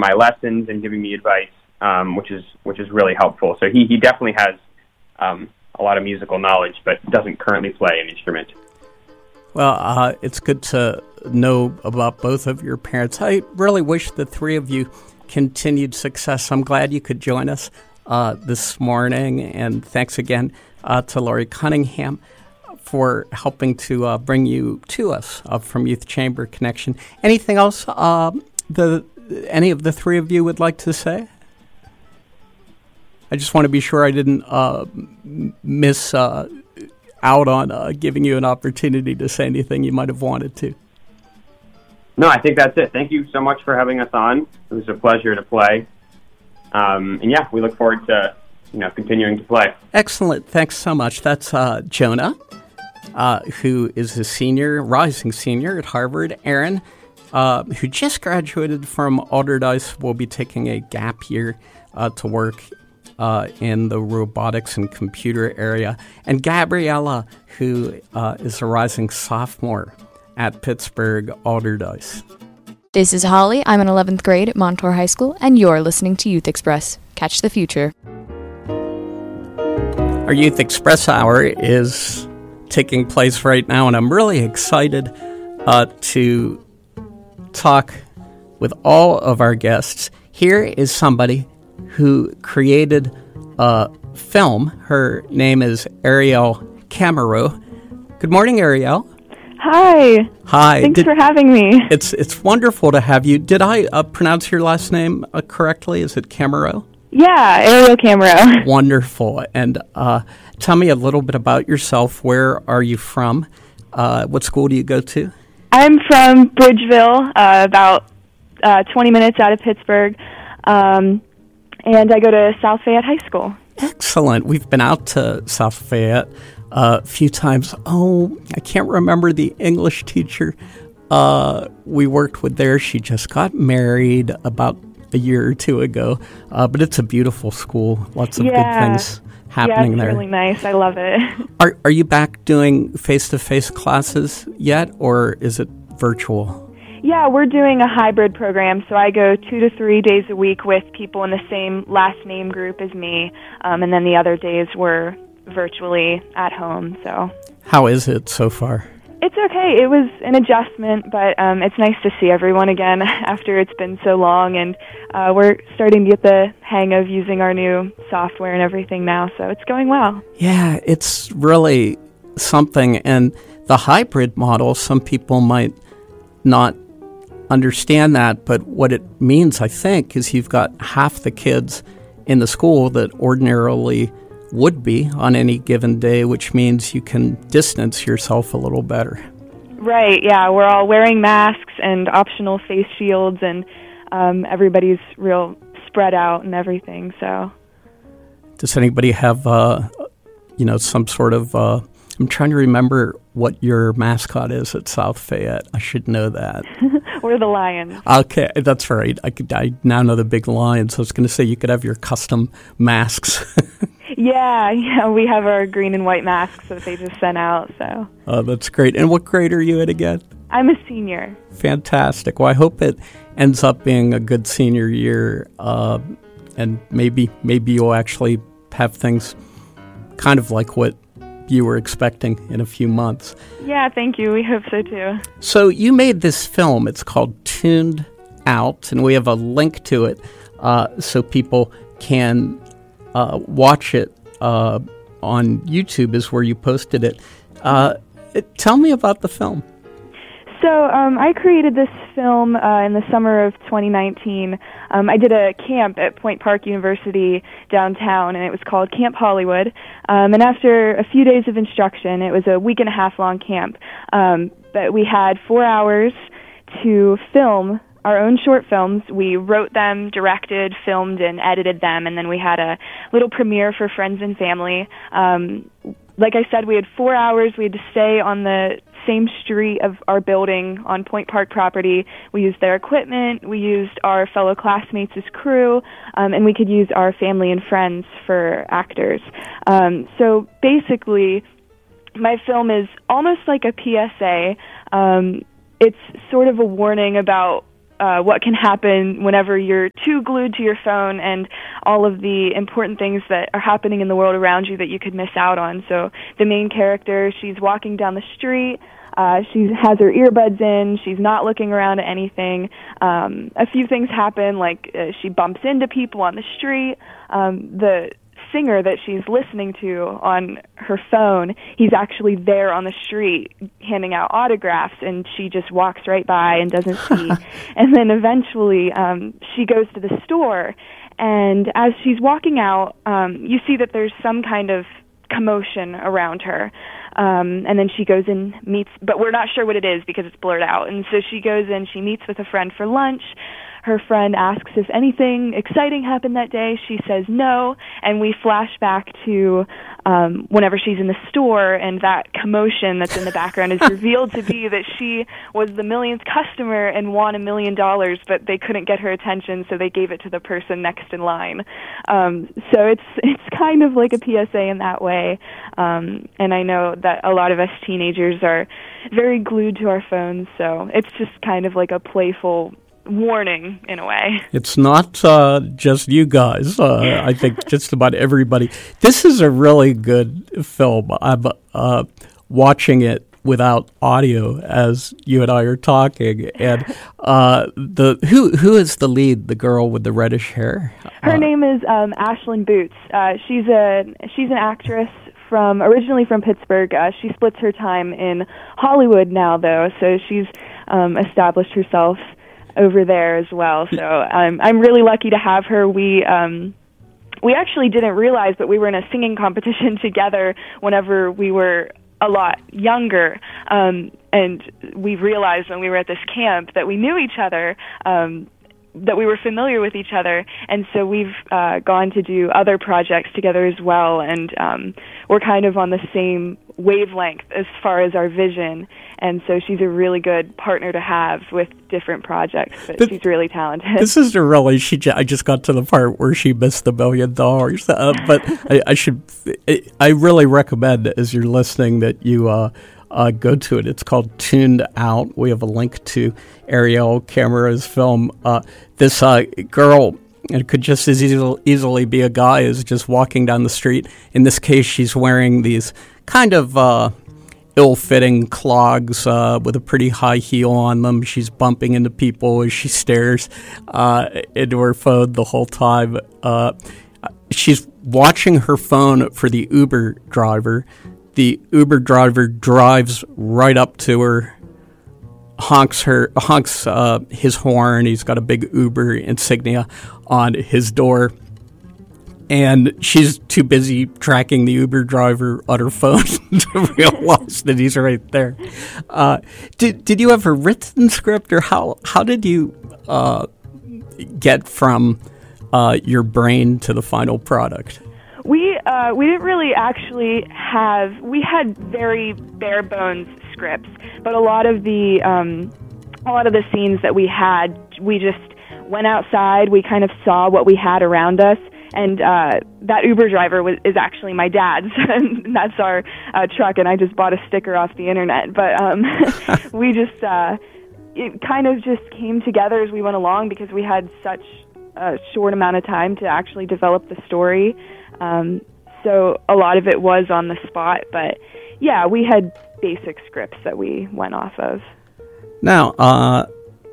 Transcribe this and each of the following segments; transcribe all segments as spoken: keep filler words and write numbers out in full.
my lessons and giving me advice, um, which is which is really helpful. So he, he definitely has um, a lot of musical knowledge, but doesn't currently play an instrument. Well, uh, it's good to know about both of your parents. I really wish the three of you continued success. I'm glad you could join us uh, this morning, and thanks again uh, to Laurie Cunningham for helping to uh, bring you to us uh, from Youth Chamber Connection. Anything else uh, the any of the three of you would like to say? I just want to be sure I didn't uh, miss uh, out on uh, giving you an opportunity to say anything you might have wanted to. No, I think that's it. Thank you so much for having us on. It was a pleasure to play. Um, and yeah, we look forward to you know continuing to play. Excellent. Thanks so much. That's uh, Jonah, uh, who is a senior, rising senior at Harvard. Aaron, uh, who just graduated from Allderdice, will be taking a gap year uh, to work uh, in the robotics and computer area. And Gabriella, who uh, is a rising sophomore at Pittsburgh Allderdice. This is Holly. I'm in eleventh grade at Montour High School, and you're listening to Youth Express. Catch the future. Our Youth Express Hour is taking place right now, and I'm really excited uh, to talk with all of our guests. Here is somebody who created a film. Her name is Ariel Camero. Good morning, Ariel. Hi. Hi. Thanks Did, for having me. It's it's wonderful to have you. Did I uh, pronounce your last name uh, correctly? Is it Camero? Yeah, Ariel Camero. Wonderful. And uh, tell me a little bit about yourself. Where are you from? Uh, what school do you go to? I'm from Bridgeville, uh, about uh, twenty minutes out of Pittsburgh, um, and I go to South Fayette High School. Excellent. We've been out to South Fayette uh, a few times. Oh, I can't remember the English teacher uh, we worked with there. She just got married about a year or two ago, uh, but it's a beautiful school. Lots of yeah. good things happening yeah, it's there. Really nice. I love it. Are Are you back doing face-to-face classes yet, or is it virtual? Yeah, we're doing a hybrid program, so I go two to three days a week with people in the same last name group as me, um, and then the other days we're virtually at home. So, how is it so far? It's okay. It was an adjustment, but um, it's nice to see everyone again after it's been so long, and uh, we're starting to get the hang of using our new software and everything now, so it's going well. Yeah, it's really something, and the hybrid model, some people might not understand that, but what it means, I think, is you've got half the kids in the school that ordinarily would be on any given day, which means you can distance yourself a little better. Right, yeah, we're all wearing masks and optional face shields, and um, everybody's real spread out and everything, so. Does anybody have, uh, you know, some sort of, uh, I'm trying to remember what your mascot is at South Fayette. I should know that. We're the Lions. Okay, that's right. I, could, I now know the big Lions. I was going to say you could have your custom masks. Yeah, yeah, we have our green and white masks that they just sent out. So. Oh, that's great. And what grade are you in again? I'm a senior. Fantastic. Well, I hope it ends up being a good senior year, uh, and maybe maybe you'll actually have things kind of like what you were expecting in a few months. Yeah, thank you. We hope so too. So you made this film. It's called Tuned Out, and we have a link to it uh, so people can uh, watch it uh, on YouTube is where you posted it. Uh, it. Tell me about the film. So um, I created this film uh, in the summer of twenty nineteen. Um, I did a camp at Point Park University downtown, and it was called Camp Hollywood. Um, and after a few days of instruction, it was a week and a half long camp, um, but we had four hours to film our own short films. We wrote them, directed, filmed, and edited them, and then we had a little premiere for friends and family. Um, like I said, we had four hours. We had to stay on the same street of our building on Point Park property. We used their equipment, we used our fellow classmates as crew, um, and we could use our family and friends for actors. Um, so basically, my film is almost like a P S A. Um, it's sort of a warning about uh, what can happen whenever you're too glued to your phone and all of the important things that are happening in the world around you that you could miss out on. So the main character, she's walking down the street. Uh, she has her earbuds in. She's not looking around at anything. Um, a few things happen, like uh, she bumps into people on the street. Um, the singer that she's listening to on her phone, he's actually there on the street handing out autographs, and she just walks right by and doesn't see. And then eventually um, she goes to the store, and as she's walking out, um, you see that there's some kind of commotion around her. Um, and then she goes and meets, but we're not sure what it is because it's blurred out. And so she goes in, she meets with a friend for lunch. Her friend asks if anything exciting happened that day. She says no, and we flash back to um, whenever she's in the store, and that commotion that's in the background is revealed to be that she was the millionth customer and won a million dollars, but they couldn't get her attention, so they gave it to the person next in line. Um, so it's it's kind of like a P S A in that way, um, and I know that a lot of us teenagers are very glued to our phones, so it's just kind of like a playful warning in a way. It's not uh, just you guys. Uh, I think just about everybody. This is a really good film. I'm uh, watching it without audio as you and I are talking. And uh, the who who is the lead? The girl with the reddish hair. Her uh, name is um, Ashlyn Boots. Uh, she's a she's an actress from originally from Pittsburgh. Uh, she splits her time in Hollywood now, though, so she's um, established herself over there as well. So um, I'm really lucky to have her. We um, we actually didn't realize that we were in a singing competition together whenever we were a lot younger. Um, and we realized when we were at this camp that we knew each other, um, that we were familiar with each other. And so we've uh, gone to do other projects together as well. And um, we're kind of on the same wavelength as far as our vision, and so she's a really good partner to have with different projects, but, but she's really talented. This is a really, she, I just got to the part where she missed the million dollars, uh, but I, I should, I really recommend as you're listening that you uh, uh, go to it. It's called Tuned Out. We have a link to Ariel Camara's film. Uh, this uh, girl, it could just as easily, easily be a guy who's just walking down the street. In this case, she's wearing these kind of uh, ill-fitting clogs uh, with a pretty high heel on them. She's bumping into people as she stares uh, into her phone the whole time. Uh, she's watching her phone for the Uber driver. The Uber driver drives right up to her, honks her, honks uh, his horn. He's got a big Uber insignia on his door. And she's too busy tracking the Uber driver on her phone to realize that he's right there. Uh, did did you have a written script, or how how did you uh, get from uh, your brain to the final product? We uh, we didn't really actually have. We had very bare bones scripts, but a lot of the um, a lot of the scenes that we had, we just went outside. We kind of saw what we had around us. And uh, that Uber driver was, is actually my dad's, and that's our uh, truck, and I just bought a sticker off the internet. But um, we just, uh, it kind of just came together as we went along because we had such a short amount of time to actually develop the story. Um, so a lot of it was on the spot, but yeah, we had basic scripts that we went off of. Now, uh,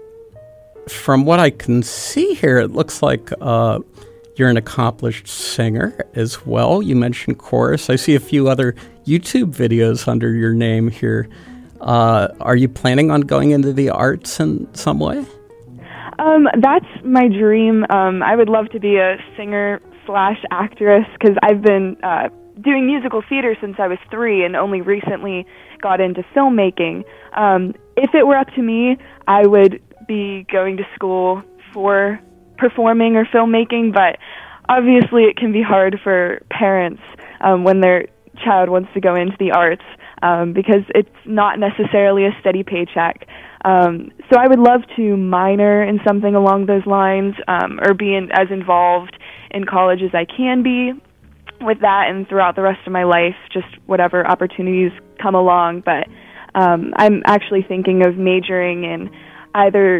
from what I can see here, it looks like uh, you're an accomplished singer as well. You mentioned chorus. I see a few other YouTube videos under your name here. Uh, are you planning on going into the arts in some way? Um, that's my dream. Um, I would love to be a singer slash actress because I've been uh, doing musical theater since I was three and only recently got into filmmaking. Um, if it were up to me, I would be going to school for performing or filmmaking, but obviously it can be hard for parents um, when their child wants to go into the arts um, because it's not necessarily a steady paycheck. Um, so I would love to minor in something along those lines um, or be in, as involved in college as I can be with that, and throughout the rest of my life, just whatever opportunities come along. But um, I'm actually thinking of majoring in either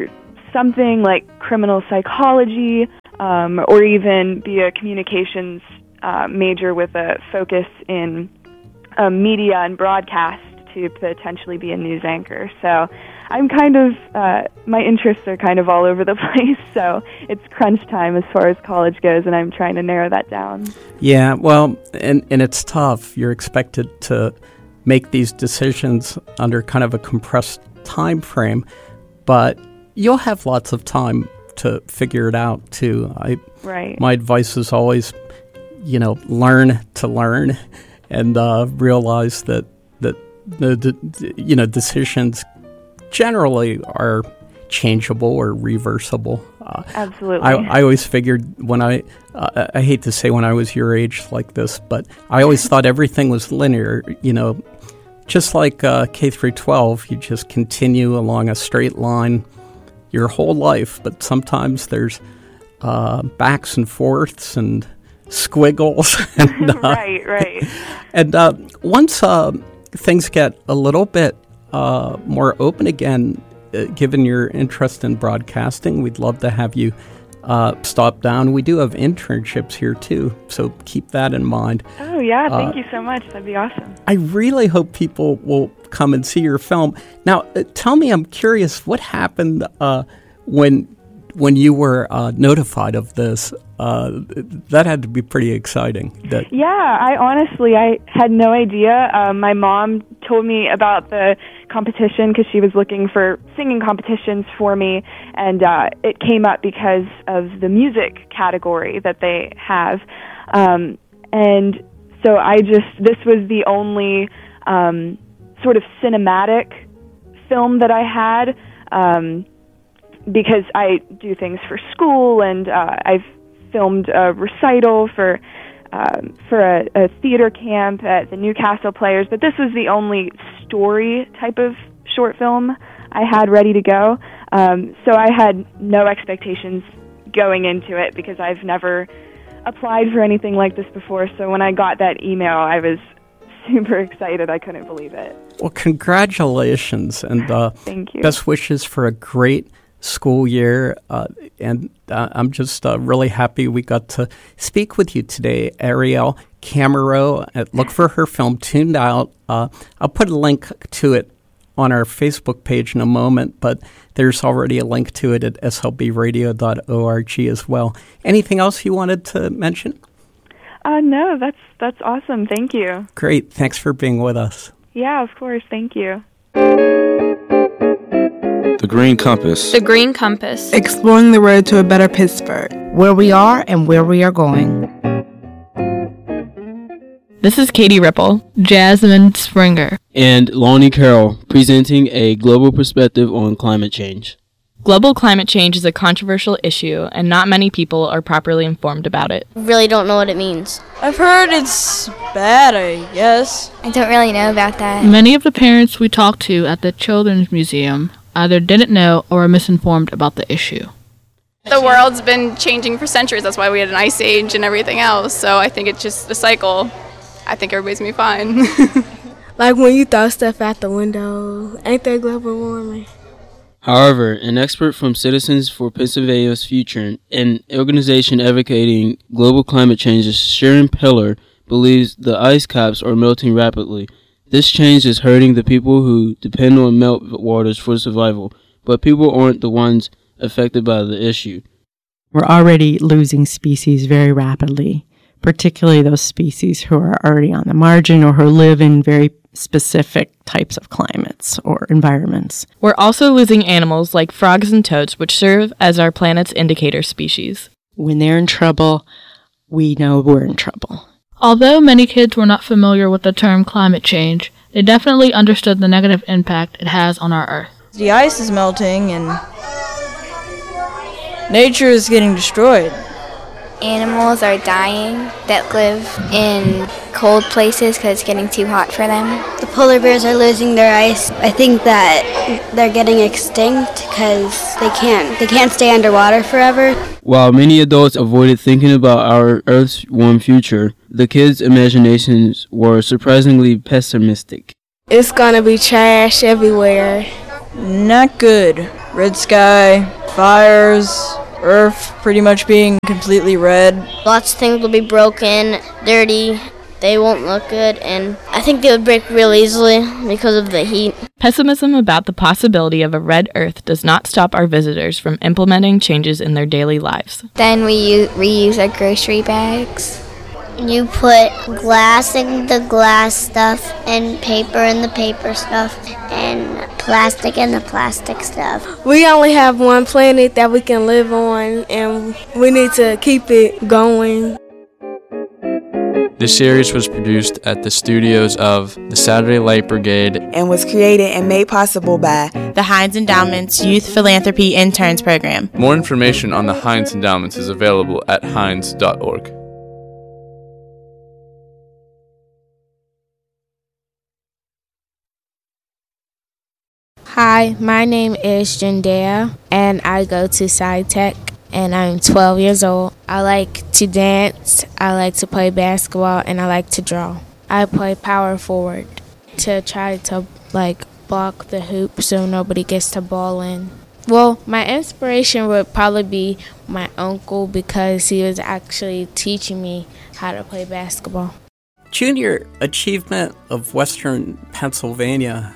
something like criminal psychology, um, or even be a communications uh, major with a focus in uh, media and broadcast to potentially be a news anchor. So I'm kind of, uh, my interests are kind of all over the place, so it's crunch time as far as college goes, and I'm trying to narrow that down. Yeah, well, and, and it's tough. You're expected to make these decisions under kind of a compressed time frame, but you'll have lots of time to figure it out, too. I, right. My advice is always, you know, learn to learn and uh, realize that, that the, the, you know, decisions generally are changeable or reversible. Uh, Absolutely. I, I always figured when I, uh, I hate to say when I was your age like this, but I always thought everything was linear, you know, just like uh, K through twelve, you just continue along a straight line your whole life, but sometimes there's uh, backs and forths and squiggles. and, uh, right, right. And uh, once uh, things get a little bit uh, more open again, uh, given your interest in broadcasting, we'd love to have you uh, stop down. We do have internships here, too, so keep that in mind. Oh, yeah, thank uh, you so much. That'd be awesome. I really hope people will come and see your film. Now, uh, tell me, I'm curious, what happened uh, when when you were uh, notified of this? Uh, that had to be pretty exciting. That Yeah, I honestly, I had no idea. Um, my mom told me about the competition because she was looking for singing competitions for me, and uh, it came up because of the music category that they have. Um, and so I just, this was the only um, sort of cinematic film that I had, um, because I do things for school, and uh, I've filmed a recital for um, for a, a theater camp at the Newcastle Players, but this was the only story type of short film I had ready to go. Um, so I had no expectations going into it because I've never applied for anything like this before. So when I got that email, I was super excited. I couldn't believe it. Well, congratulations, and uh, Thank you. Best wishes for a great school year, uh, and uh, I'm just uh, really happy we got to speak with you today, Arielle Camero. Uh, look for her film, Tuned Out. Uh, I'll put a link to it on our Facebook page in a moment, but there's already a link to it at s l b radio dot org as well. Anything else you wanted to mention? Uh, no, that's that's awesome. Thank you. Great. Thanks for being with us. Yeah, of course. Thank you. The Green Compass. The Green Compass. Exploring the road to a better Pittsburgh. Where we are and where we are going. This is Katie Ripple, Jasmine Springer, and Lonnie Carroll, presenting a global perspective on climate change. Global climate change is a controversial issue, and not many people are properly informed about it. Really don't know what it means. I've heard it's bad, I guess. I don't really know about that. Many of the parents we talked to at the Children's Museum either didn't know or were misinformed about the issue. The world's been changing for centuries. That's why we had an ice age and everything else. So I think it's just a cycle. I think everybody's going to be fine. Like when you throw stuff out the window. Ain't that global warming? However, an expert from Citizens for Pennsylvania's Future, an organization advocating global climate change, Sharon Pillar, believes the ice caps are melting rapidly. This change is hurting the people who depend on meltwaters for survival, but people aren't the ones affected by the issue. We're already losing species very rapidly, particularly those species who are already on the margin or who live in very specific types of climates or environments. We're also losing animals like frogs and toads, which serve as our planet's indicator species. When they're in trouble, we know we're in trouble. Although many kids were not familiar with the term climate change, they definitely understood the negative impact it has on our Earth. The ice is melting and nature is getting destroyed. Animals are dying that live in cold places because it's getting too hot for them. The polar bears are losing their ice. I think that they're getting extinct because they can't they can't stay underwater forever. While many adults avoided thinking about our Earth's warm future, the kids' imaginations were surprisingly pessimistic. It's gonna be trash everywhere. Not good. Red sky, Fires, Earth pretty much being completely red. Lots of things will be broken, dirty. They won't look good, and I think they would break real easily because of the heat. Pessimism about the possibility of a red Earth does not stop our visitors from implementing changes in their daily lives. Then we use, reuse our grocery bags. You put glass in the glass stuff, and paper in the paper stuff, and plastic in the plastic stuff. We only have one planet that we can live on, and we need to keep it going. This series was produced at the studios of the Saturday Light Brigade and was created and made possible by the Heinz Endowment's Youth Philanthropy Interns Program. More information on the Heinz Endowments is available at heinz dot org. Hi, my name is Jendea, and I go to SciTech, and I'm twelve years old. I like to dance, I like to play basketball, and I like to draw. I play power forward to try to, like, block the hoop so nobody gets to ball in. Well, my inspiration would probably be my uncle because he was actually teaching me how to play basketball. Junior Achievement of Western Pennsylvania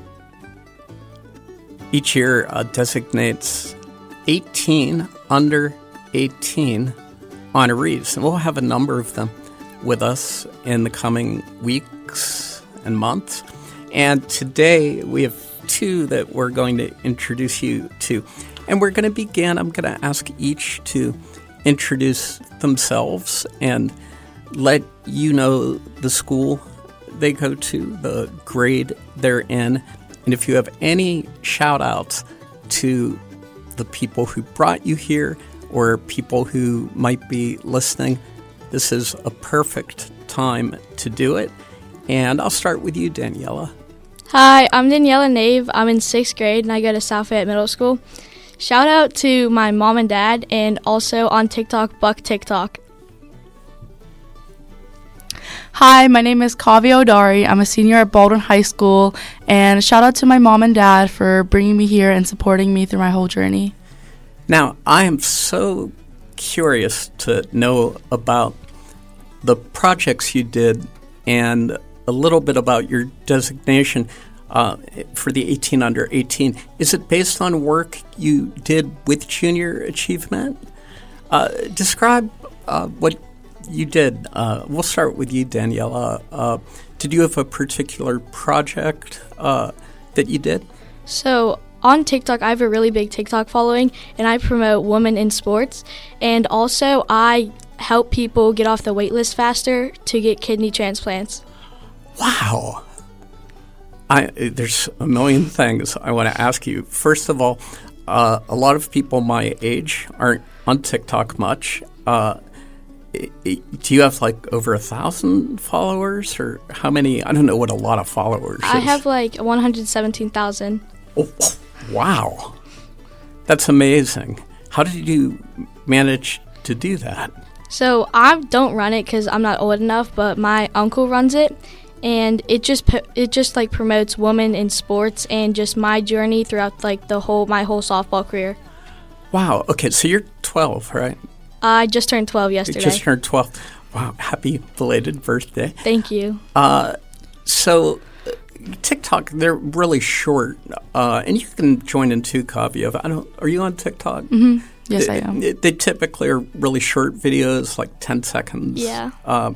each year uh, designates eighteen under eighteen honorees, and we'll have a number of them with us in the coming weeks and months. And today we have two that we're going to introduce you to. And we're going to begin, I'm going to ask each to introduce themselves and let you know the school they go to, the grade they're in, and if you have any shout-outs to the people who brought you here or people who might be listening, this is a perfect time to do it. And I'll start with you, Daniela. Hi, I'm Daniela Nave. I'm in sixth grade, and I go to South Fayette Middle School. Shout out to my mom and dad, and also on TikTok, Buck TikTok. Hi, my name is Kavi Odari. I'm a senior at Baldwin High School, and shout out to my mom and dad for bringing me here and supporting me through my whole journey. Now, I am so curious to know about the projects you did and a little bit about your designation uh, for the eighteen under eighteen. Is it based on work you did with Junior Achievement? Uh, describe uh, what you did. Uh, we'll start with you, Daniela. Uh, did you have a particular project uh, that you did? So on TikTok, I have a really big TikTok following, and I promote women in sports. And also, I help people get off the wait list faster to get kidney transplants. Wow. I, there's a million things I want to ask you. First of all, uh, a lot of people my age aren't on TikTok much. Uh, it, it, do you have like over a thousand followers, or how many? I don't know what a lot of followers I is. have like one hundred seventeen thousand. Oh, wow. That's amazing. How did you manage to do that? So I don't run it because I'm not old enough, but my uncle runs it. And it just it just like promotes women in sports and just my journey throughout like the whole my whole softball career. Wow. Okay, so you're twelve, right? I just turned twelve yesterday. You just turned twelve. Wow. Happy belated birthday. Thank you. Uh, so uh, TikTok, they're really short, uh, and you can join in too, Kavya. I don't. Are you on TikTok? Mm-hmm. Yes, they, I am. They, they typically are really short videos, like ten seconds. Yeah. Uh,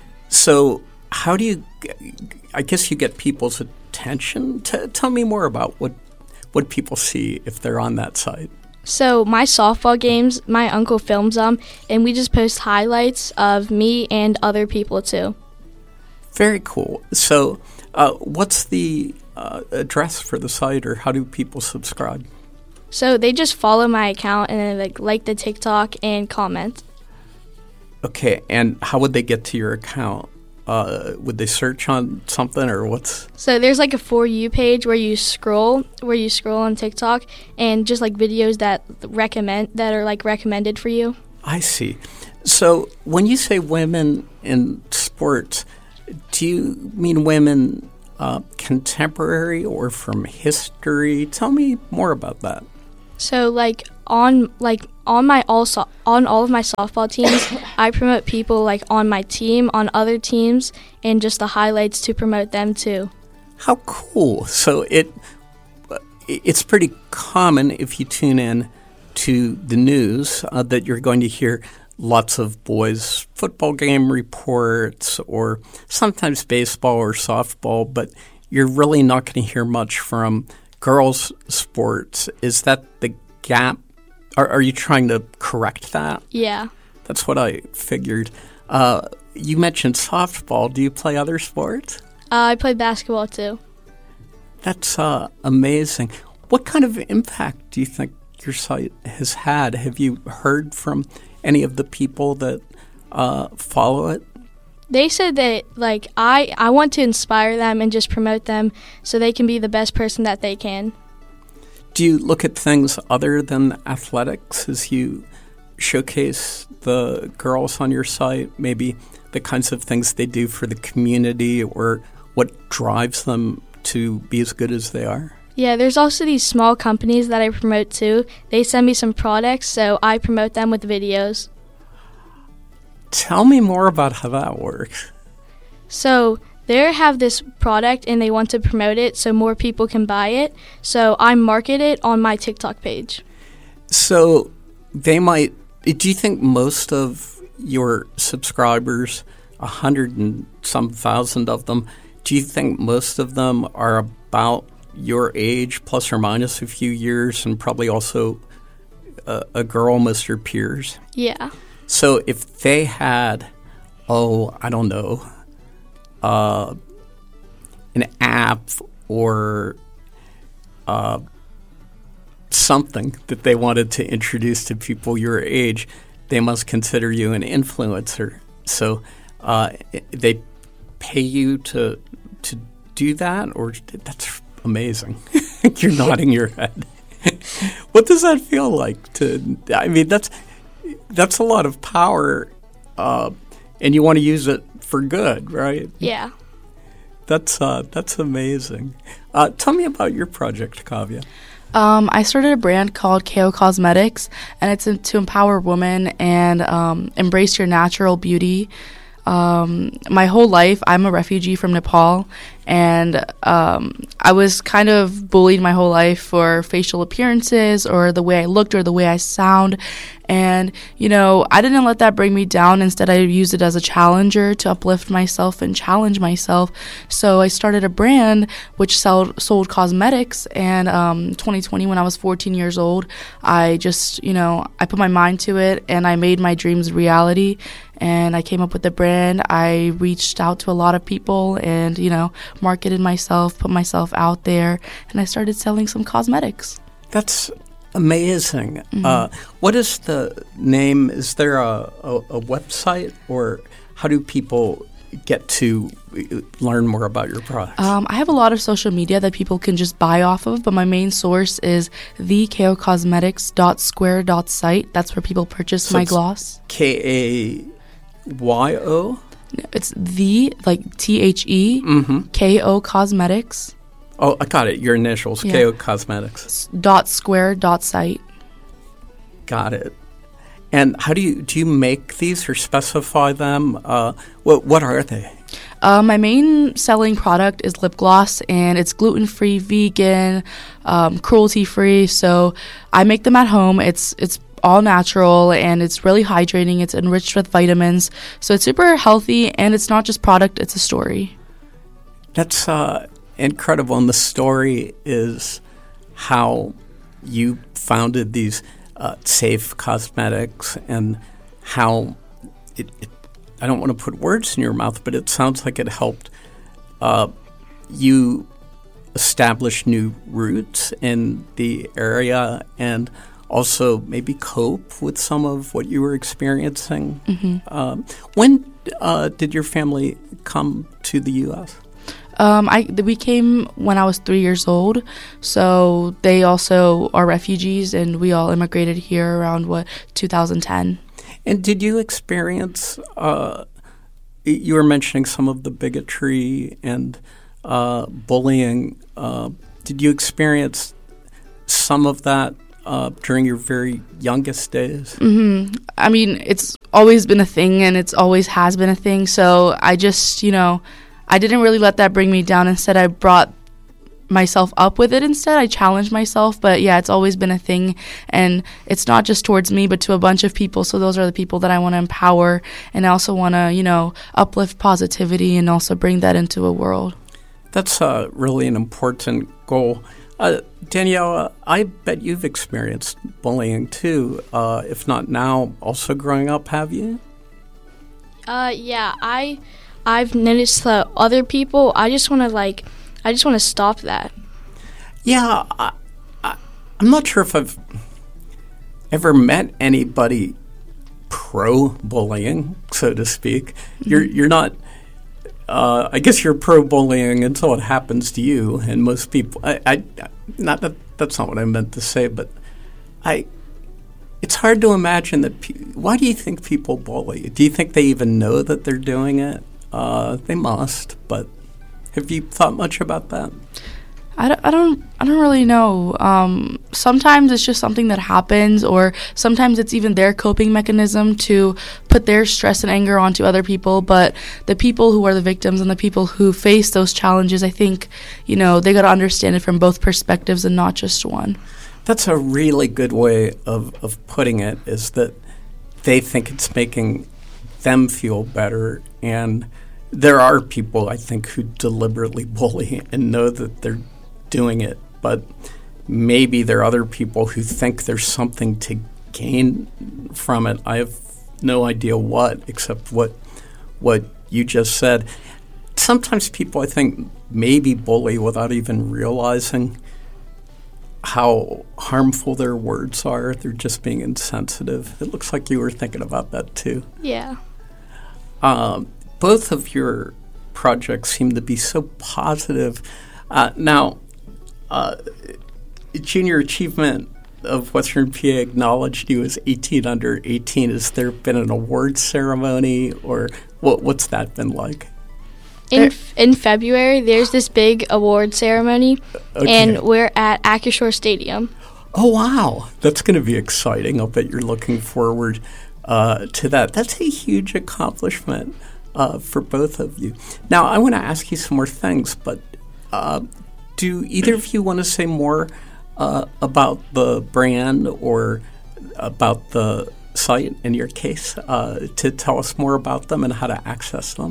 so. How do you, I guess you get people's attention? T- tell me more about what what people see if they're on that site. So my softball games, my uncle films them, and we just post highlights of me and other people too. Very cool. So uh, what's the uh, address for the site, or how do people subscribe? So they just follow my account and then like, like the TikTok and comment. Okay, and how would they get to your account? Uh, would they search on something, or what's? So there's like a For You page where you scroll, where you scroll on TikTok, and just like videos that recommend that are like recommended for you. I see. So when you say women in sports, do you mean women uh, contemporary or from history? Tell me more about that. So like on like on my all so- on all of my softball teams, I promote people like on my team, on other teams, and just the highlights to promote them too. How cool! So it it's pretty common if you tune in to the news uh, that you're going to hear lots of boys' football game reports or sometimes baseball or softball, but you're really not going to hear much from girls' sports. Is that the gap? Are, are you trying to correct that? Yeah. That's what I figured. Uh, you mentioned softball. Do you play other sports? Uh, I play basketball too. That's uh, amazing. What kind of impact do you think your site has had? Have you heard from any of the people that uh, follow it? They said that like I, I want to inspire them and just promote them so they can be the best person that they can. Do you look at things other than athletics as you showcase the girls on your site? Maybe the kinds of things they do for the community or what drives them to be as good as they are? Yeah, there's also these small companies that I promote too. They send me some products, so I promote them with videos. Tell me more about how that works. So they have this product and they want to promote it so more people can buy it. So I market it on my TikTok page. So they might, do you think most of your subscribers, a hundred and some thousand of them, do you think most of them are about your age, plus or minus a few years, and probably also a, a girl, most your peers? Yeah. So if they had, oh, I don't know, uh, an app or uh, something that they wanted to introduce to people your age, they must consider you an influencer. So uh, they pay you to to do that, or that's amazing. You're nodding your head. What does that feel like? To I mean, that's that's a lot of power, uh, and you want to use it for good, right? Yeah. That's uh, that's amazing. Uh, tell me about your project, Kavya. Um, I started a brand called K O Cosmetics, and it's to empower women and um, embrace your natural beauty. Um, my whole life, I'm a refugee from Nepal, and um, I was kind of bullied my whole life for facial appearances or the way I looked or the way I sound. And, you know, I didn't let that bring me down. Instead, I used it as a challenger to uplift myself and challenge myself. So I started a brand which sold, sold cosmetics. And um, twenty twenty, when I was fourteen years old, I just, you know, I put my mind to it and I made my dreams reality. And I came up with the brand. I reached out to a lot of people and, you know, marketed myself, put myself out there, and I started selling some cosmetics. That's amazing. Mm-hmm. Uh, what is the name? Is there a, a, a website, or how do people get to learn more about your products? Um, I have a lot of social media that people can just buy off of, but my main source is the k o cosmetics dot square dot site. That's where people purchase so my gloss. K A Y O? It's the, like T H E, mm-hmm. K O Cosmetics. Oh, I got it. Your initials, yeah. K O Cosmetics. Dot square dot site. Got it. And how do you do you make these or specify them? Uh, what what are they? Uh, my main selling product is lip gloss, and it's gluten-free, vegan, um, cruelty-free. So I make them at home. It's it's all natural, and it's really hydrating. It's enriched with vitamins. So it's super healthy, and it's not just product, it's a story. That's uh, incredible. And the story is how you founded these uh, safe cosmetics and how it, it, I don't want to put words in your mouth, but it sounds like it helped uh, you establish new roots in the area and also maybe cope with some of what you were experiencing. Mm-hmm. Um, when uh, did your family come to the U S? Um, I we came when I was three years old, so they also are refugees, and we all immigrated here around, what, two thousand ten. And did you experience, uh, you were mentioning some of the bigotry and uh, bullying. Uh, did you experience some of that uh, during your very youngest days? Mm-hmm. I mean, it's always been a thing, and it's always has been a thing. So I just, you know, I didn't really let that bring me down. Instead, I brought myself up with it instead. I challenged myself. But yeah, it's always been a thing, and it's not just towards me, but to a bunch of people. So those are the people that I want to empower, and I also want to, you know, uplift positivity and also bring that into a world. That's uh, really an important goal. Uh, Daniela, I bet you've experienced bullying too, uh, if not now, also growing up, have you? Uh, yeah, I, I've noticed that other people, I just want to like, I just want to stop that. Yeah, I, I, I'm not sure if I've ever met anybody pro-bullying, so to speak. Mm-hmm. You're you're not. Uh, I guess you're pro-bullying until it happens to you, and most people. I, I not that that's not what I meant to say, but I. It's hard to imagine that. Pe- why do you think people bully? Do you think they even know that they're doing it? Uh, they must, but have you thought much about that? I don't, I don't, I don't really know. Um, sometimes it's just something that happens, or sometimes it's even their coping mechanism to put their stress and anger onto other people. But the people who are the victims and the people who face those challenges, I think, you know, they got to understand it from both perspectives and not just one. That's a really good way of, of putting it, is that they think it's making them feel better. And there are people, I think, who deliberately bully and know that they're doing it, but maybe there are other people who think there's something to gain from it. I have no idea what, except what what you just said. Sometimes people, I think, maybe bully without even realizing how harmful their words are. They're just being insensitive. It looks like you were thinking about that too. Yeah. Um, both of your projects seem to be so positive. Uh, now, Uh, Junior Achievement of Western P A acknowledged you as eighteen under eighteen. Has there been an award ceremony, or what? What's that been like? In in February, there's this big award ceremony, Okay. and we're at Acrisure Stadium. Oh, wow. That's going to be exciting. I'll bet you're looking forward uh, to that. That's a huge accomplishment uh, for both of you. Now, I want to ask you some more things, but uh, do either of you want to say more uh, about the brand or about the site, in your case, uh, to tell us more about them and how to access them?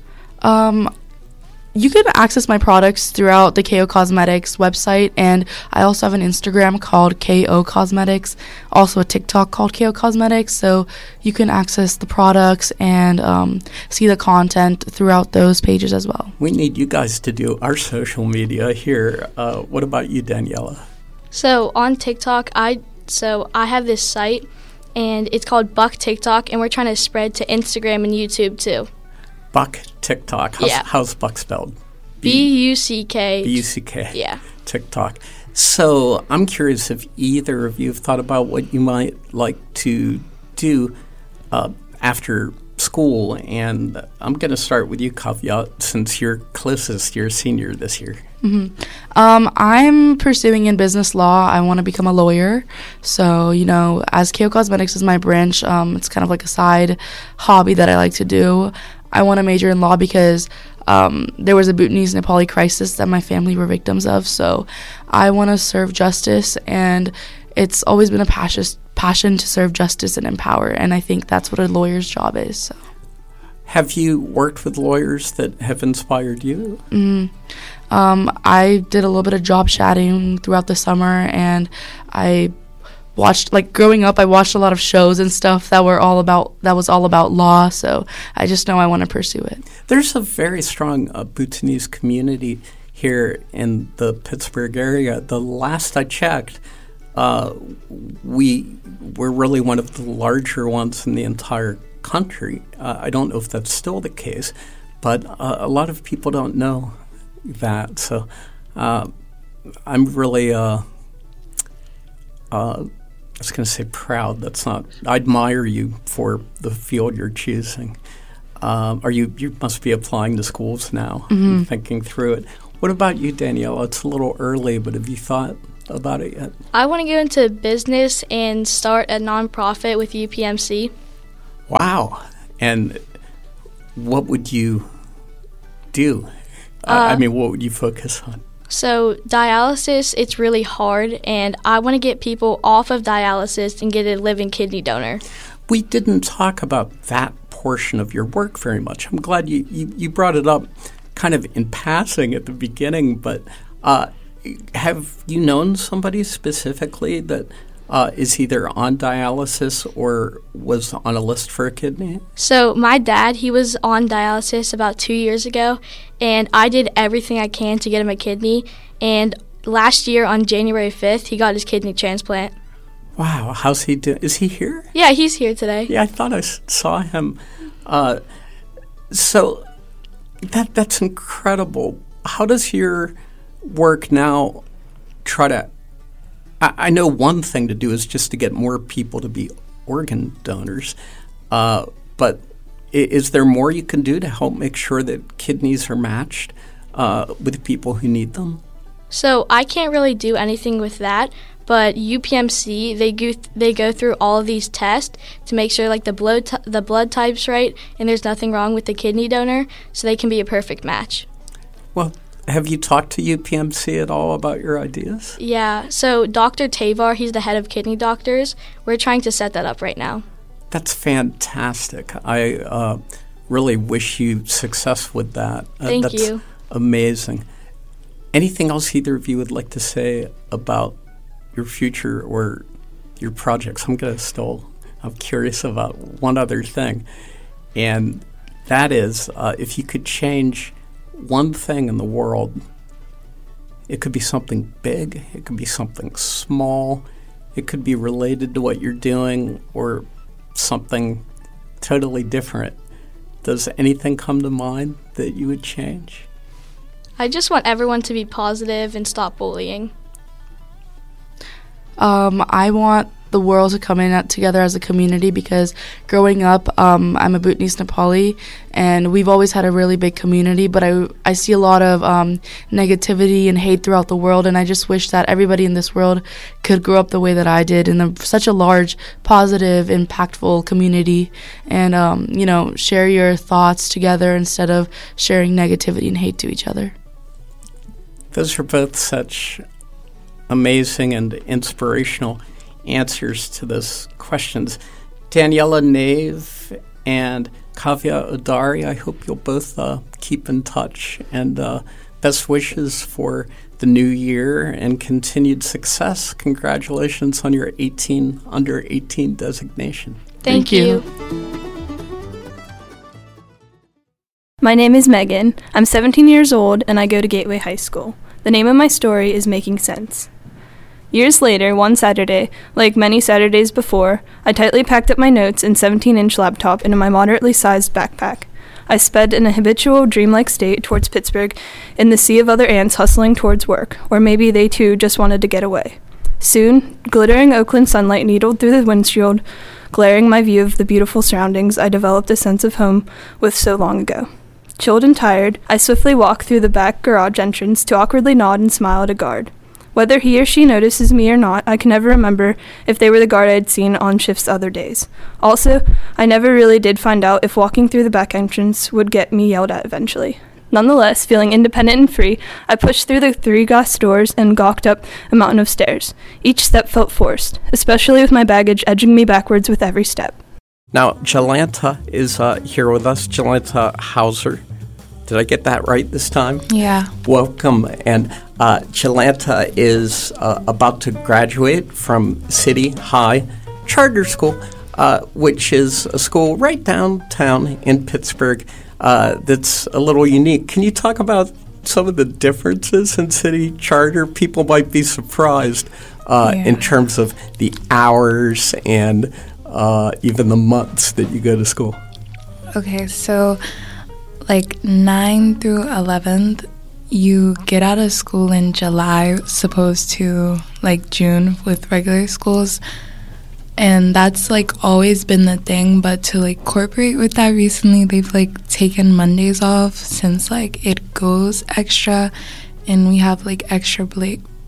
Um, you can access my products throughout the K O Cosmetics website, and I also have an Instagram called K O Cosmetics, also a TikTok called K O Cosmetics, so you can access the products and um, see the content throughout those pages as well. We need you guys to do our social media here. Uh, what about you, Daniela? So on TikTok, I so I have this site, and it's called Buck TikTok, and we're trying to spread to Instagram and YouTube too. Buck TikTok. How's, Yeah. how's Buck spelled? B U C K. B U C K. Yeah. TikTok. So I'm curious if either of you have thought about what you might like to do uh, after school. And I'm going to start with you, Kavya, since you're closest. You're a senior this year. Mm-hmm. Um, I'm pursuing in business law. I want to become a lawyer. So, you know, as K O Cosmetics is my branch, um, it's kind of like a side hobby that I like to do. I want to major in law because um, there was a Bhutanese Nepali crisis that my family were victims of. So I want to serve justice, and it's always been a passion, passion to serve justice and empower. And I think that's what a lawyer's job is. So. Have you worked with lawyers that have inspired you? Mm-hmm. Um, I did a little bit of job chatting throughout the summer, and I watched, like, growing up, I watched a lot of shows and stuff that were all about, that was all about law, so I just know I want to pursue it. There's a very strong uh, Bhutanese community here in the Pittsburgh area. The last I checked, uh, we were really one of the larger ones in the entire country. Uh, I don't know if that's still the case, but uh, a lot of people don't know that. So uh, I'm really, uh, uh, I was going to say proud. That's not, I admire you for the field you're choosing. Um, are you, you must be applying to schools now Mm-hmm. and thinking through it. What about you, Daniela? It's a little early, but have you thought about it yet? I want to go into business and start a nonprofit with U P M C. Wow. And what would you do? Uh, Uh, I mean, what would you focus on? So dialysis, it's really hard, and I want to get people off of dialysis and get a living kidney donor. We didn't talk about that portion of your work very much. I'm glad you, you, you brought it up kind of in passing at the beginning, but uh, have you known somebody specifically that uh, is either on dialysis or was on a list for a kidney? So my dad, he was on dialysis about two years ago, and I did everything I can to get him a kidney, and last year on January fifth, he got his kidney transplant. Wow, how's he doing? Is he here? Yeah, he's here today. Yeah, I thought I s- saw him. Uh, so that that's incredible. How does your work now try to... I, I know one thing to do is just to get more people to be organ donors, uh, but I- is there more you can do to help make sure that kidneys are matched uh, with people who need them? So I can't really do anything with that, but U P M C, they go th- they go through all of these tests to make sure like the blood t- the blood type's right and there's nothing wrong with the kidney donor, so they can be a perfect match. Well, have you talked to U P M C at all about your ideas? Yeah, so Doctor Tavar, he's the head of kidney doctors. We're trying to set that up right now. That's fantastic. I uh, really wish you success with that. Uh, Thank that's you. Amazing. Anything else either of you would like to say about your future or your projects? I'm going to still, I'm curious about one other thing, and that is uh, if you could change one thing in the world, it could be something big, it could be something small, it could be related to what you're doing or something totally different. Does anything come to mind that you would change? I just want everyone to be positive and stop bullying. Um, I want the world to come in at, together as a community because growing up, um, I'm a Bhutanese Nepali, and we've always had a really big community, but I, I see a lot of um, negativity and hate throughout the world, and I just wish that everybody in this world could grow up the way that I did in a, such a large, positive, impactful community, and, um, you know, share your thoughts together instead of sharing negativity and hate to each other. Those are both such amazing and inspirational answers to those questions. Daniela Nave and Kavya Odari, I hope you'll both uh, keep in touch, and uh, best wishes for the new year and continued success. Congratulations on your eighteen under eighteen designation. Thank, Thank you. you. My name is Megan. I'm seventeen years old and I go to Gateway High School. The name of my story is Making Sense. Years later, one Saturday, like many Saturdays before, I tightly packed up my notes and seventeen-inch laptop into my moderately sized backpack. I sped in a habitual, dreamlike state towards Pittsburgh in the sea of other ants hustling towards work, or maybe they too just wanted to get away. Soon, glittering Oakland sunlight needled through the windshield, glaring my view of the beautiful surroundings I developed a sense of home with so long ago. Chilled and tired, I swiftly walk through the back garage entrance to awkwardly nod and smile at a guard. Whether he or she notices me or not, I can never remember if they were the guard I had seen on shifts other days. Also, I never really did find out if walking through the back entrance would get me yelled at eventually. Nonetheless, feeling independent and free, I pushed through the three glass doors and gawked up a mountain of stairs. Each step felt forced, especially with my baggage edging me backwards with every step. Now, Jolanta is uh, here with us, Jolanta Hauser. Did I get that right this time? Yeah. Welcome. And uh, Jolanta is uh, about to graduate from City High Charter School, uh, which is a school right downtown in Pittsburgh uh, that's a little unique. Can you talk about some of the differences in City Charter? People might be surprised uh, yeah. in terms of the hours and uh, even the months that you go to school. Okay, so like nine through eleventh, you get out of school in July, supposed to like June with regular schools. And that's like always been the thing, but to like cooperate with that recently, they've like taken Mondays off since like it goes extra, and we have like extra break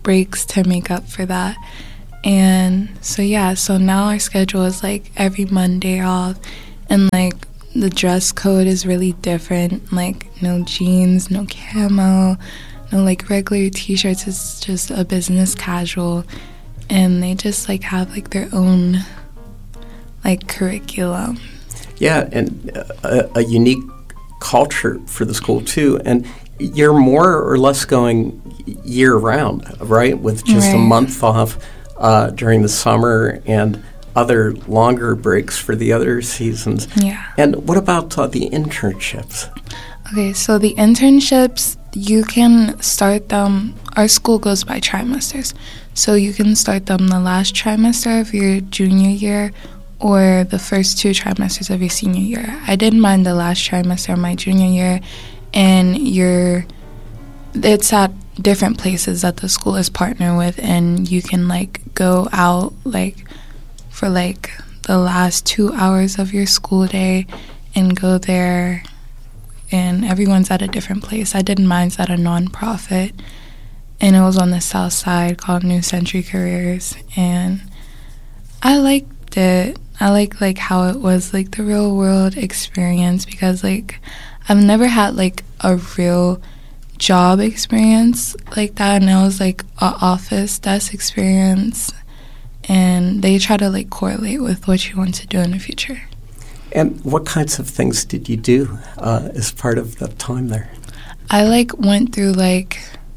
breaks to make up for that. And so yeah, so now our schedule is like every Monday off, and like the dress code is really different, like no jeans, no camo, no like regular t-shirts. It's just a business casual, and they just like have like their own like curriculum. Yeah, and a, a unique culture for the school too. And you're more or less going year round, right? With just right. a month off uh, during the summer and other longer breaks for the other seasons. Yeah. And what about uh, the internships? Okay, so the internships, you can start them, our school goes by trimesters. So you can start them the last trimester of your junior year or the first two trimesters of your senior year. I did mine the last trimester of my junior year, and you're, it's at different places that the school is partnered with, and you can like go out like for like the last two hours of your school day and go there, and everyone's at a different place. I did mine at a nonprofit, and it was on the south side called New Century Careers, and I liked it. I like like how it was like the real world experience, because like I've never had like a real job experience like that, and it was like a office desk experience, and they try to like correlate with what you want to do in the future. And what kinds of things did you do uh, as part of the time there? I like went through like,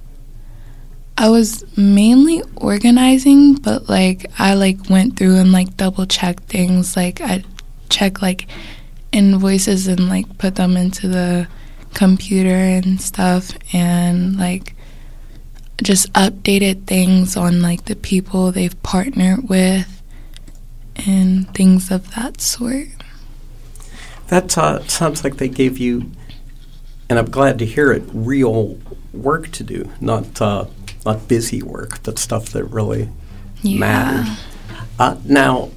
I was mainly organizing, but like I like went through and like double checked things. Like I check like invoices and like put them into the computer and stuff, and like just updated things on like the people they've partnered with and things of that sort. That uh, sounds like they gave you, and I'm glad to hear it, real work to do, not uh, not busy work, but stuff that really yeah. mattered. Uh, now,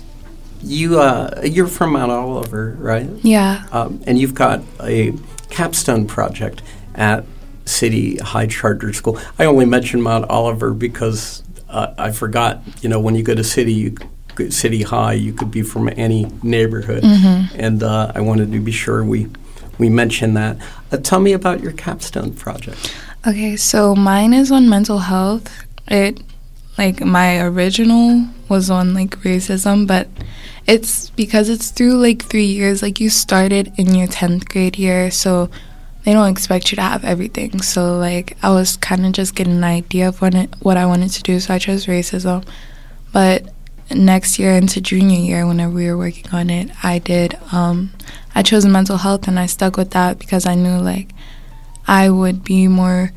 you uh, you're from Mount Oliver, right? Yeah. Um, and you've got a capstone project at City High Charter School. I only mentioned Mount Oliver because uh, I forgot. You know, when you go to City, you, City High, you could be from any neighborhood, mm-hmm. and uh, I wanted to be sure we we mentioned that. Uh, tell me about your capstone project. Okay, so mine is on mental health. It, like, my original was on, like, racism, but it's because it's through, like, three years. Like, you started in your tenth grade year, so they don't expect you to have everything. So, like, I was kind of just getting an idea of what, it, what I wanted to do, so I chose racism. But next year into junior year, whenever we were working on it, I did, um, I chose mental health, and I stuck with that because I knew, like, I would be more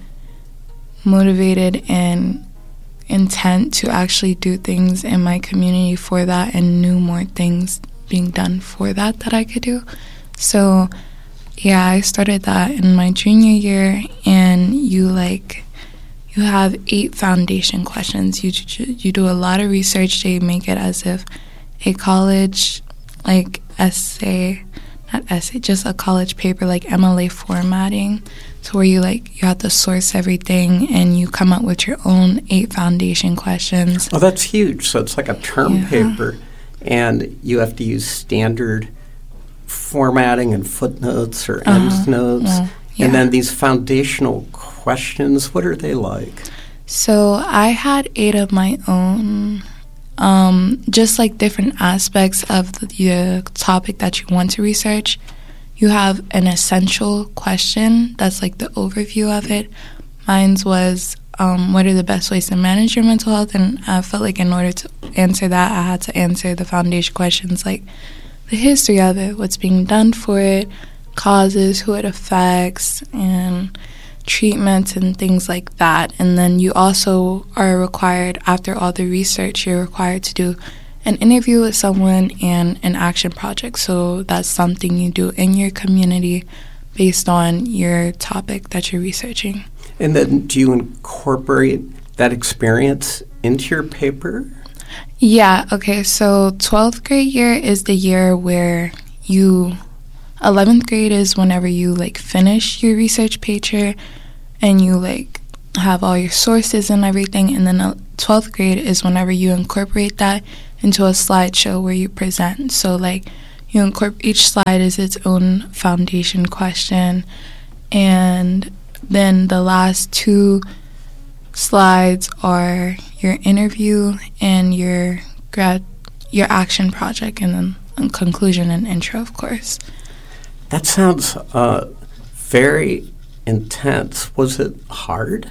motivated and intent to actually do things in my community for that, and knew more things being done for that that I could do. So, yeah, I started that in my junior year, and you, like, you have eight foundation questions. You you do a lot of research. They make it as if a college, like, essay, not essay, just a college paper, like M L A formatting, to where you, like, you have to source everything and you come up with your own eight foundation questions. Oh, that's huge. So it's like a term yeah. paper, and you have to use standard formatting and footnotes or uh-huh. end notes. Well, yeah. And then these foundational questions, what are they like? So I had eight of my own, um, just like different aspects of the, the topic that you want to research. You have an essential question, that's like the overview of it. Mine was, um, what are the best ways to manage your mental health? And I felt like in order to answer that, I had to answer the foundation questions, like the history of it, what's being done for it, causes, who it affects, and treatments and things like that. And then you also are required, after all the research, you're required to do an interview with someone and an action project. So that's something you do in your community based on your topic that you're researching. And then do you incorporate that experience into your paper? Yeah, okay, so twelfth grade year is the year where you, eleventh grade is whenever you, like, finish your research paper and you, like, have all your sources and everything. And then uh, twelfth grade is whenever you incorporate that into a slideshow where you present. So like you incorporate, each slide is its own foundation question, and then the last two slides are your interview and your grad your action project, and then a conclusion and intro, of course. That sounds uh, very intense. Was it hard?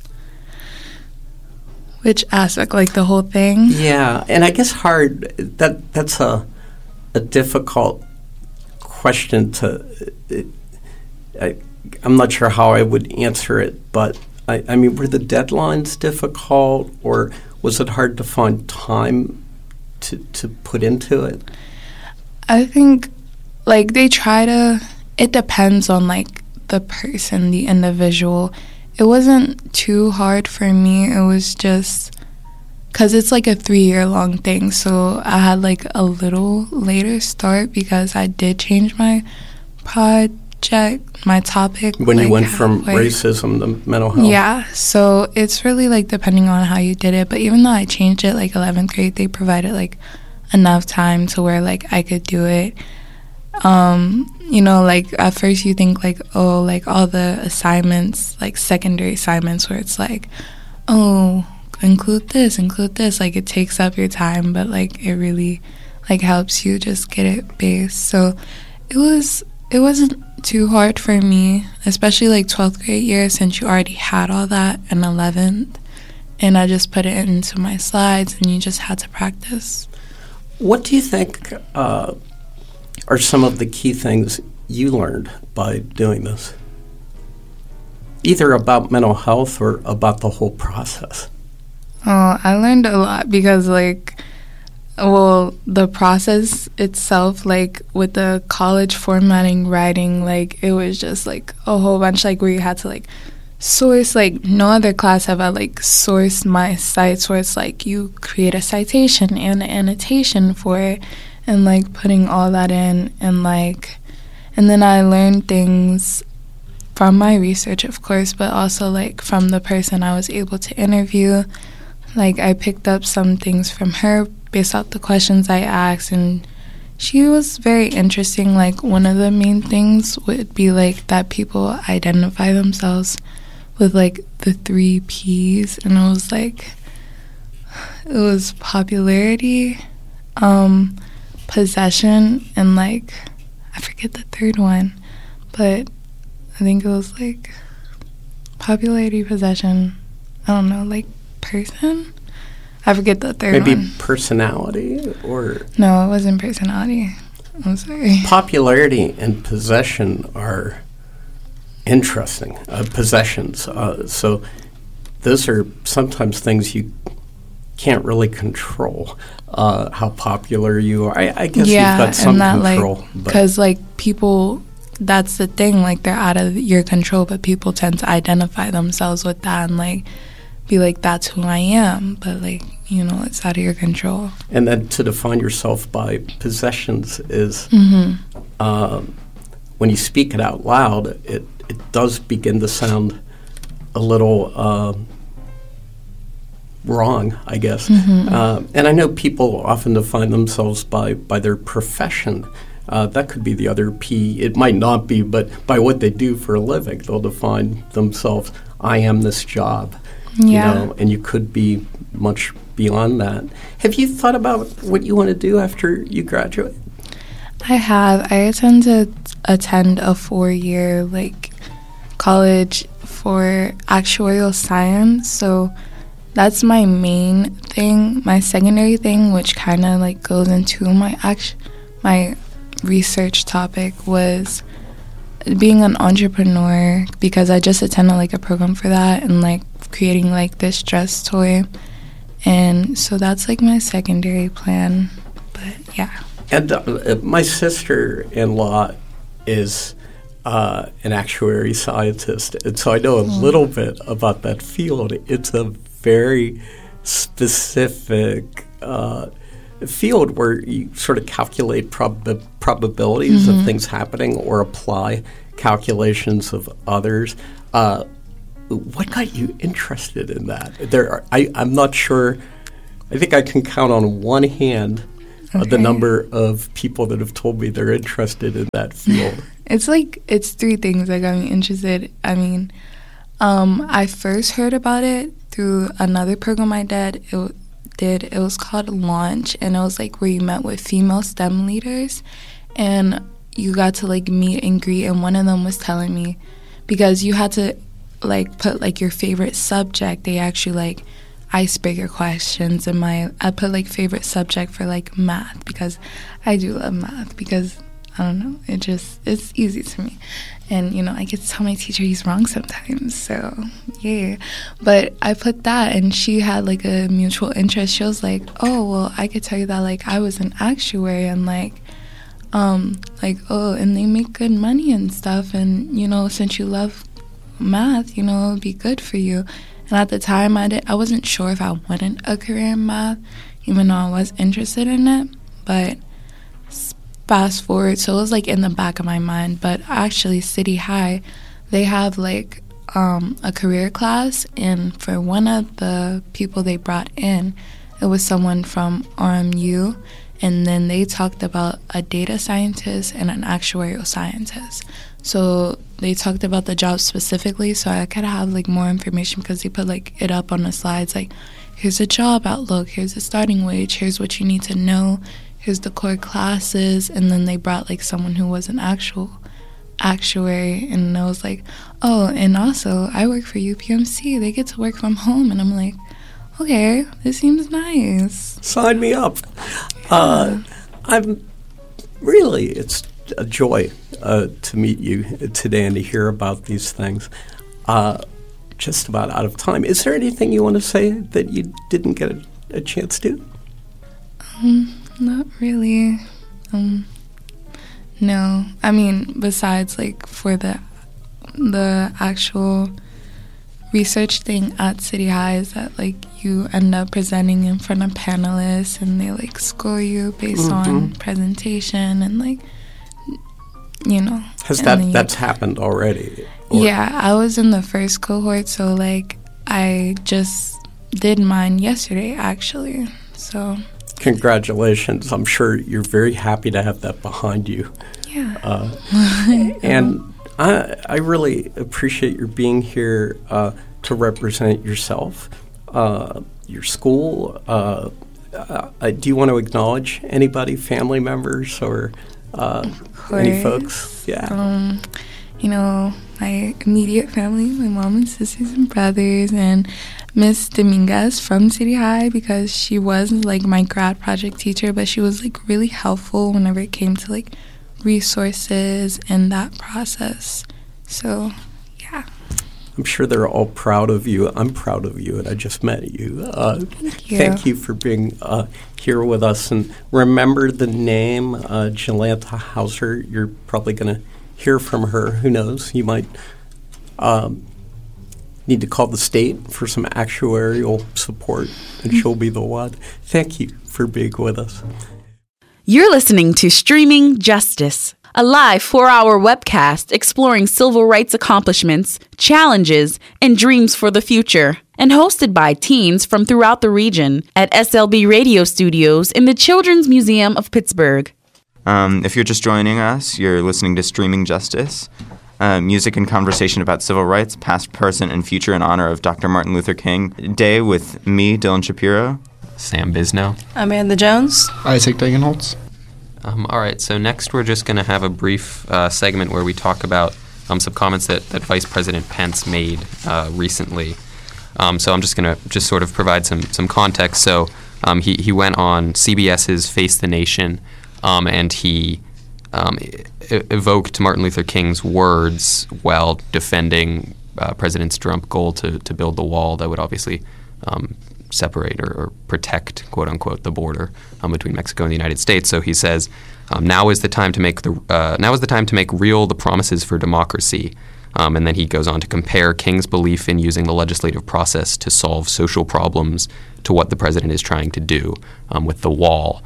Which aspect, like the whole thing? Yeah, and I guess hard, that that's a a difficult question to, it, I, I'm not sure how I would answer it, but I, I mean, were the deadlines difficult, or was it hard to find time to, to put into it? I think, like, they try to, it depends on, like, the person, the individual. It wasn't too hard for me. It was just, because it's, like, a three-year-long thing, so I had, like, a little later start because I did change my project, my topic. When like, you went from halfway. racism to mental health? Yeah, so it's really, like, depending on how you did it. But even though I changed it, like, eleventh grade, they provided, like, enough time to where, like, I could do it. Um, you know, like, at first you think, like, oh, like, all the assignments, like, secondary assignments where it's like, oh, include this, include this. Like, it takes up your time, but, like, it really, like, helps you just get it based. So it was, it wasn't too hard for me, especially, like, twelfth grade year, since you already had all that in eleventh. And I just put it into my slides, and you just had to practice. What do you think uh, are some of the key things you learned by doing this? Either about mental health or about the whole process? Oh, I learned a lot because, like, well, the process itself, like, with the college formatting writing, like, it was just, like, a whole bunch, like, where you had to, like, source, like, no other class have I, like, sourced my sites where it's, like, you create a citation and an annotation for it and, like, putting all that in and, like, and then I learned things from my research, of course, but also, like, from the person I was able to interview. Like, I picked up some things from her based off the questions I asked, and she was very interesting. Like, one of the main things would be, like, that people identify themselves with, like, the three P's, and it was, like, it was popularity, um, possession, and, like, I forget the third one, but I think it was, like, popularity, possession, I don't know, like, person? I forget the third Maybe one. Maybe personality, or... No, it wasn't personality. I'm sorry. Popularity and possession are interesting, uh, possessions. Uh, so those are sometimes things you can't really control, uh, how popular you are. I, I guess yeah, you've got some and that, control. Because, like, people... That's the thing. Like, they're out of your control, but people tend to identify themselves with that and, like, be like, that's who I am, but, like, you know, it's out of your control. And then to define yourself by possessions is mm-hmm. uh, when you speak it out loud, it, it does begin to sound a little uh, wrong, I guess. Mm-hmm. Uh, and I know people often define themselves by, by their profession. Uh, that could be the other P. It might not be, but by what they do for a living, they'll define themselves, I am this job. Yeah. You know, and you could be much beyond that. Have you thought about what you want to do after you graduate? I have. I intend to attend a four-year, like, college for actuarial science. So that's my main thing. My secondary thing, which kind of, like, goes into my act- my research topic, was being an entrepreneur, because I just attended, like, a program for that, and, like, creating, like, this dress toy. And so that's, like, my secondary plan. But yeah. And uh, my sister-in-law is uh, an actuary scientist, and so I know a mm. little bit about that field. It's a very specific uh, field where you sort of calculate prob- probabilities mm-hmm. of things happening or apply calculations of others. Uh, what got you interested in that? There, are, I, I'm not sure. I think I can count on one hand okay. uh, the number of people that have told me they're interested in that field. It's like, it's three things that got me interested. I mean, um, I first heard about it through another program I did. It did. It was called Launch, and it was like where you met with female STEM leaders, and you got to like meet and greet. And one of them was telling me, because you had to like put like your favorite subject. They actually like icebreaker questions, and my I put like favorite subject for like math, because I do love math, because I don't know, it just it's easy to me. And, you know, I get to tell my teacher he's wrong sometimes, so, yeah. But I put that, and she had, like, a mutual interest. She was like, oh, well, I could tell you that, like, I was an actuary, and, like, um, like, oh, and they make good money and stuff, and, you know, since you love math, you know, it would be good for you. And at the time, I, did, I wasn't sure if I wanted a career in math, even though I was interested in it, but fast forward, so it was like in the back of my mind, but actually City High, they have like um, a career class, and for one of the people they brought in, it was someone from R M U, and then they talked about a data scientist and an actuarial scientist. So they talked about the job specifically, so I could have like more information, because they put like it up on the slides, like here's a job outlook, here's the starting wage, here's what you need to know, here's the core classes. And then they brought like someone who was an actual actuary, and I was like, oh, and also I work for U P M C, they get to work from home. And I'm like, okay, this seems nice, sign me up. uh, I'm really, it's a joy uh, to meet you today and to hear about these things. Uh, just about out of time. Is there anything you want to say that you didn't get a, a chance to? um Not really. Um, no. I mean, besides, like, for the the actual research thing at City High is that, like, you end up presenting in front of panelists, and they, like, score you based mm-hmm. on presentation, and, like, you know. Has that, that's happened already? Or? Yeah, I was in the first cohort, so, like, I just did mine yesterday, actually, so... Congratulations. I'm sure you're very happy to have that behind you. Yeah. Uh, and I, I really appreciate your being here uh, to represent yourself, uh, your school. Uh, uh, do you want to acknowledge anybody, family members, or uh, any folks? Yeah. Um, you know, my immediate family, my mom and sisters and brothers, and Miss Dominguez from City High, because she was like my grad project teacher, but she was like really helpful whenever it came to like resources and that process. So, yeah. I'm sure they're all proud of you. I'm proud of you, and I just met you. Uh, thank you. Thank you for being uh, here with us. And remember the name, uh, Jolanta Hauser. You're probably going to hear from her. Who knows? You might... Um, need to call the state for some actuarial support, and she'll be the one. Thank you for being with us. You're listening to Streaming Justice, a live four-hour webcast exploring civil rights accomplishments, challenges, and dreams for the future, and hosted by teens from throughout the region at S L B Radio Studios in the Children's Museum of Pittsburgh. Um, if you're just joining us, you're listening to Streaming Justice. Uh, music and conversation about civil rights, past, present, and future in honor of Doctor Martin Luther King Day with me, Dylan Shapiro. Sam Bisno. Amanda Jones. Isaac Degenholtz. Um, all right, so next we're just going to have a brief uh, segment where we talk about um, some comments that, that Vice President Pence made uh, recently. Um, so I'm just going to just sort of provide some, some context. So um, he, he went on CBS's Face the Nation, um, and he... Um, evoked Martin Luther King's words while defending uh, President Trump's goal to, to build the wall that would obviously um, separate or, or protect, quote unquote, the border um, between Mexico and the United States. So he says, um, "Now is the time to make the uh, now is the time to make real the promises for democracy." Um, and then he goes on to compare King's belief in using the legislative process to solve social problems to what the president is trying to do um, with the wall.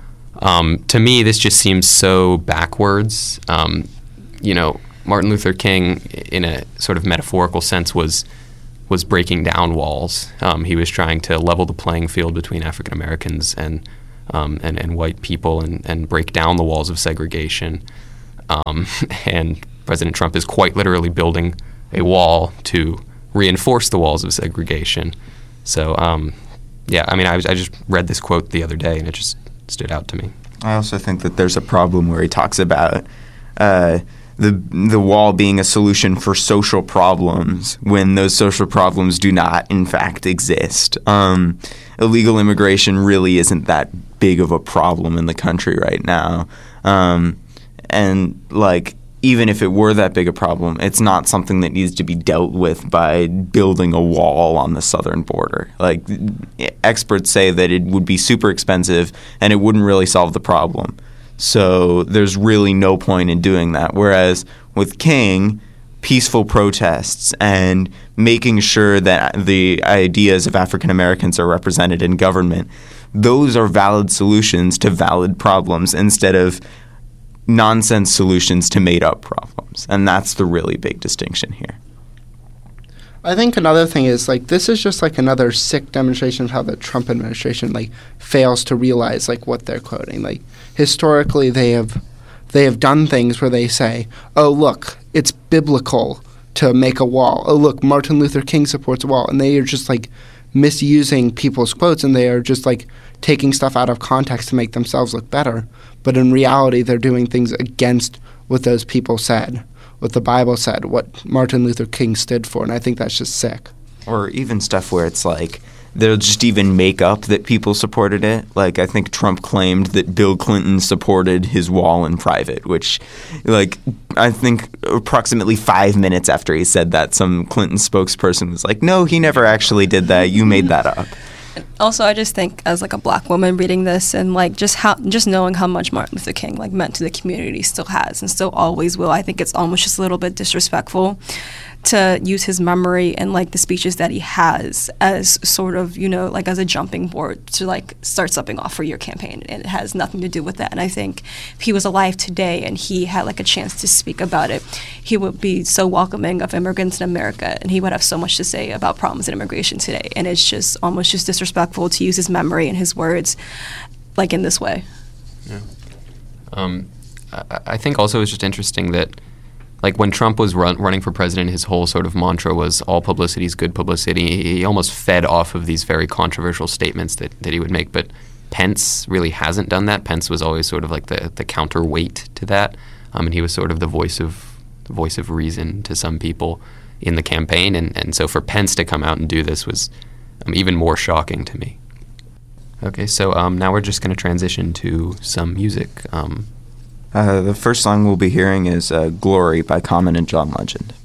Um, to me, this just seems so backwards. Um, you know, Martin Luther King, in a sort of metaphorical sense, was was breaking down walls. Um, he was trying to level the playing field between African Americans and, um, and and white people, and, and break down the walls of segregation. Um, and President Trump is quite literally building a wall to reinforce the walls of segregation. So, um, yeah, I mean, I, was, I just read this quote the other day, and it just stood out to me. I also think that there's a problem where he talks about uh, the the wall being a solution for social problems when those social problems do not, in fact, exist. Um, illegal immigration really isn't that big of a problem in the country right now. Um, and, like, even if it were that big a problem, it's not something that needs to be dealt with by building a wall on the southern border. Like, experts say that it would be super expensive and it wouldn't really solve the problem. So there's really no point in doing that. Whereas with King, peaceful protests and making sure that the ideas of African Americans are represented in government, those are valid solutions to valid problems instead of nonsense solutions to made-up problems. And that's the really big distinction here. I think another thing is, like, this is just, like, another sick demonstration of how the Trump administration, like, fails to realize, like, what they're quoting. Like, historically, they have they have done things where they say, oh, look, it's biblical to make a wall. Oh, look, Martin Luther King supports a wall. And they are just, like, misusing people's quotes, and they are just, like, taking stuff out of context to make themselves look better. But in reality, they're doing things against what those people said, what the Bible said, what Martin Luther King stood for, and I think that's just sick. Or even stuff where it's like they'll just even make up that people supported it. Like, I think Trump claimed that Bill Clinton supported his wall in private, which, like, I think approximately five minutes after he said that, some Clinton spokesperson was like, no, he never actually did that. You made that up. Also, I just think as like a black woman reading this, and like just how just knowing how much Martin Luther King like meant to the community, still has and still always will, I think it's almost just a little bit disrespectful to use his memory and like the speeches that he has as sort of, you know, like as a jumping board to like start something off for your campaign, and it has nothing to do with that. And I think if he was alive today and he had like a chance to speak about it, he would be so welcoming of immigrants in America, and he would have so much to say about problems in immigration today. And it's just almost just disrespectful to use his memory and his words like in this way. Yeah. Um, I, I think also it's just interesting that like when Trump was run, running for president, his whole sort of mantra was all publicity is good publicity. He almost fed off of these very controversial statements that, that he would make. But Pence really hasn't done that. Pence was always sort of like the, the counterweight to that. Um, and he was sort of the voice of the voice of reason to some people in the campaign. And, and so for Pence to come out and do this was um, even more shocking to me. Okay, so um, now we're just going to transition to some music. Um, Uh, the first song we'll be hearing is uh, Glory by Common and John Legend.